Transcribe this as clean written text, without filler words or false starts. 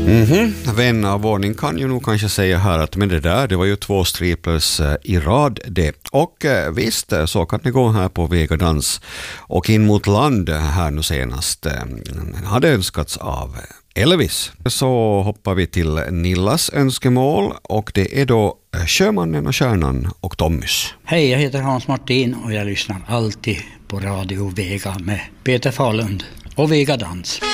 Vän av ordning kan ju nog kanske säga här att men det var ju 2 striplers i rad det. Och visst, så kan det gå här på Vegadans. Och in mot land här nu senast hade önskats av Elvis. Så hoppar vi till Nillas önskemål och det är då Sjömannen och Stjärnan och Tommys. Hej, jag heter Hans Martin och jag lyssnar alltid på Radio Vega med Peter Falund och Vegadans.